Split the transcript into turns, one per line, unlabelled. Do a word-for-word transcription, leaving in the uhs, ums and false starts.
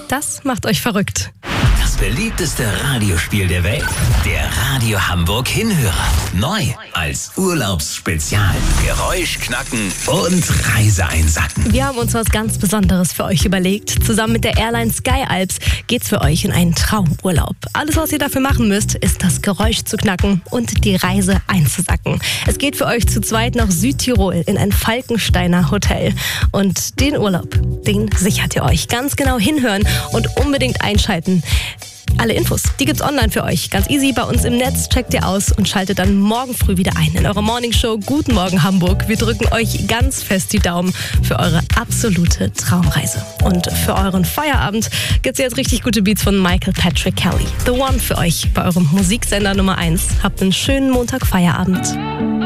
das macht euch verrückt.
Das beliebteste Radiospiel der Welt. Der Radio Hamburg Hinhörer. Neu als Urlaubsspezial. Geräusch knacken und Reise einsacken.
Wir haben uns was ganz Besonderes für euch überlegt. Zusammen mit der Airline Sky Alps geht's für euch in einen Traumurlaub. Alles, was ihr dafür machen müsst, ist das Geräusch zu knacken und die Reise einzusacken. Es geht für euch zu zweit nach Südtirol in ein Falkensteiner Hotel. Und den Urlaub, den sichert ihr euch. Ganz genau hinhören und unbedingt einschalten. Alle Infos, die gibt's online für euch. Ganz easy bei uns im Netz. Checkt ihr aus und schaltet dann morgen früh wieder ein in eure Morningshow. Guten Morgen Hamburg. Wir drücken euch ganz fest die Daumen für eure absolute Traumreise. Und für euren Feierabend gibt's jetzt richtig gute Beats von Michael Patrick Kelly. The One für euch bei eurem Musiksender Nummer eins. Habt einen schönen Montag Feierabend.